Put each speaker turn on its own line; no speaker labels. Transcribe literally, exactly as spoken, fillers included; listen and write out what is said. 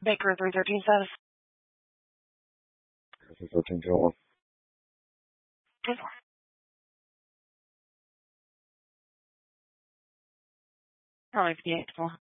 Baker three thirteen status.
three thirteen zero one.
ten four. Probably fifty-eight.